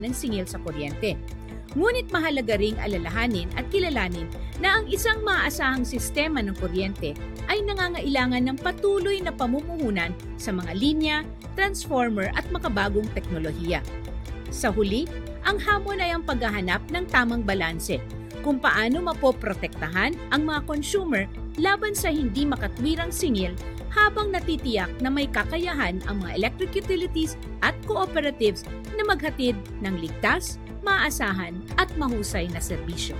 ng singil sa kuryente. Ngunit mahalaga ring alalahanin at kilalanin na ang isang maaasahang sistema ng kuryente ay nangangailangan ng patuloy na pamumuhunan sa mga linya, transformer at makabagong teknolohiya. Sa huli, ang hamon ay ang paghahanap ng tamang balanse kung paano mapoprotektahan ang mga consumer laban sa hindi makatwirang singil habang natitiyak na may kakayahan ang mga electric utilities at cooperatives na maghatid ng ligtas, maasahan at mahusay na serbisyo.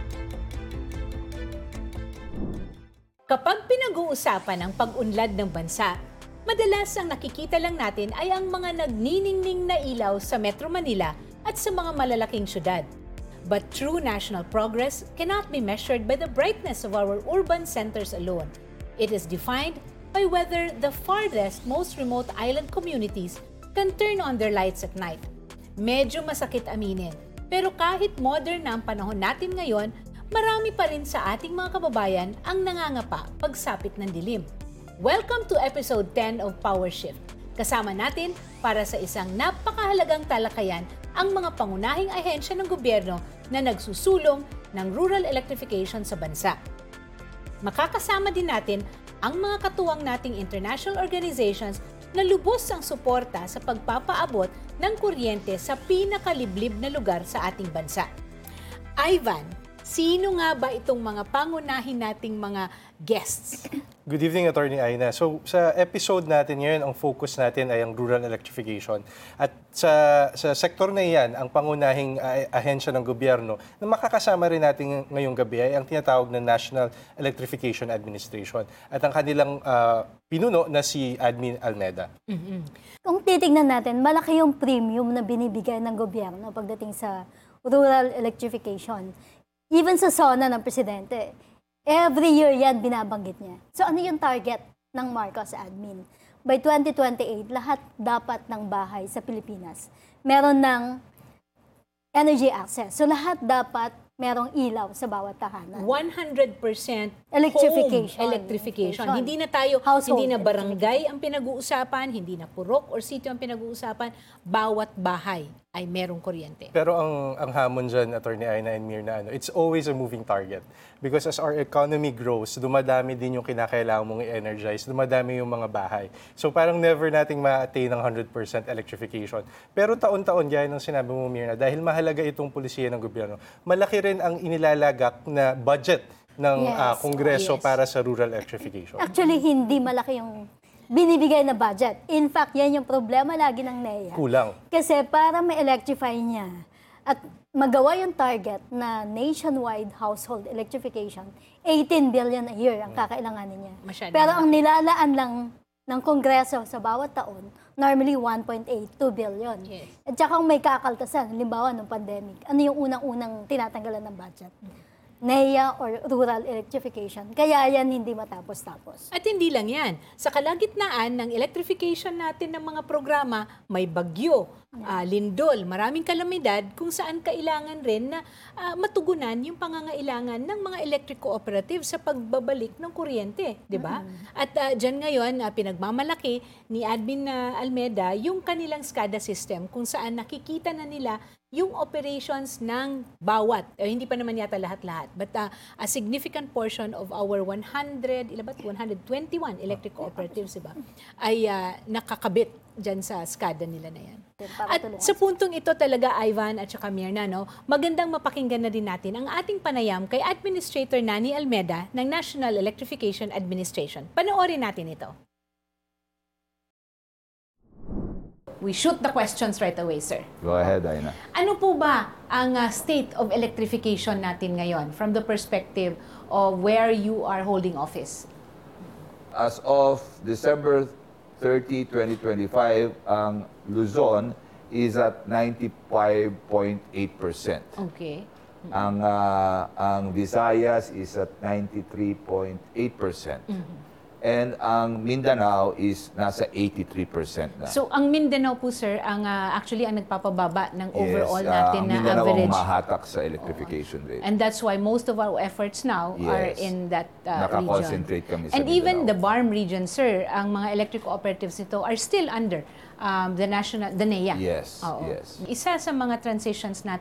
Kapag pinag-uusapan ang pag-unlad ng bansa, madalas ang nakikita lang natin ay ang mga nagniningning na ilaw sa Metro Manila at sa mga malalaking syudad. But true national progress cannot be measured by the brightness of our urban centers alone. It is defined by whether the farthest, most remote island communities can turn on their lights at night. Medyo masakit aminin, pero kahit modern na ang panahon natin ngayon, marami pa rin sa ating mga kababayan ang nangangapa pagsapit ng dilim. Welcome to episode 10 of Power Shift. Kasama natin para sa isang napakahalagang talakayan ang mga pangunahing ahensya ng gobyerno na nagsusulong ng rural electrification sa bansa. Makakasama din natin ang mga katuwang nating international organizations na lubos ang suporta sa pagpapaabot ng kuryente sa pinakaliblib na lugar sa ating bansa. Ivan, sino nga ba itong mga pangunahin nating mga guests? Good evening, Attorney Aina. So, sa episode natin ngayon, ang focus natin ay ang rural electrification. At sa sektor na iyan, ang pangunahing ahensya ng gobyerno na makakasama rin natin ngayong gabi ay ang tinatawag na National Electrification Administration. At ang kanilang pinuno na si Admin Almeda. Kung titignan natin, malaki yung premium na binibigay ng gobyerno pagdating sa rural electrification. Even sa SONA ng Presidente, every year yan binabanggit niya. So ano yung target ng Marcos admin? By 2028, lahat dapat ng bahay sa Pilipinas meron ng energy access. So lahat dapat merong ilaw sa bawat tahanan. 100% Electrification. home electrification. Hindi na tayo, Household hindi na barangay ang pinag-uusapan, hindi na purok or sitio ang pinag-uusapan, bawat bahay ay merong kuryente. Pero ang hamon dyan, Attorney Aina and Mirna, it's always a moving target. Because as our economy grows, dumadami din yung kinakailangan mong i-energize, dumadami yung mga bahay. So parang never nating ma-attain ng 100% electrification. Pero taon-taon, gaya ng sinabi mo, Mirna, dahil mahalaga itong pulisiya ng gobyerno, malaki rin ang inilalagak na budget ng Kongreso para sa rural electrification. Actually, hindi malaki yung binibigay na budget. In fact, yan yung problema lagi ng NEA. Kulang. Kasi para ma-electrify niya at magawa yung target na nationwide household electrification, 18 billion a year ang kakailanganin niya. Masyado Pero na. ang nilalaan lang ng Kongreso sa bawat taon, normally 1.82 billion. Yes. At saka kung may kakaltasan, halimbawa ng pandemic, ano yung unang-unang tinatanggalan ng budget? NEA or rural electrification. Kaya yan hindi matapos-tapos. At hindi lang yan. Sa kalagitnaan ng electrification natin ng mga programa, may bagyo, lindol, maraming kalamidad kung saan kailangan rin na matugunan yung pangangailangan ng mga electric cooperatives sa pagbabalik ng kuryente, di ba? At dyan ngayon, pinagmamalaki ni Admin Almeda yung kanilang SCADA system kung saan nakikita na nila yung operations ng bawat, hindi pa naman yata lahat-lahat, but a significant portion of our 121 electric cooperatives, diba, ay nakakabit dyan sa SCADA nila na yan. At sa puntong ito talaga, Ivan at saka Mirna, no, magandang mapakinggan na din natin ang ating panayam kay Administrator Nani Almeda ng National Electrification Administration. Panoorin natin ito. We shoot the questions right away, sir. Go ahead, Aina. Ano po ba ang state of electrification natin ngayon from the perspective of where you are holding office? As of December 30, 2025, ang Luzon is at 95.8%. Okay. Ang Visayas is at 93.8%. And ang Mindanao is nasa 83% na. So, ang Mindanao po, sir, ang actually ang nagpapababa ng overall Yes, natin ang na Mindanao ang average. mahatak sa electrification rate. And that's why most of our efforts now are Yes. in that region. Nakakoncentrate kami sa And even the Mindanao. BARM region, sir, ang mga electric cooperatives nito are still under the NEA. Yes, Oo. yes. Isa sa mga transitions natin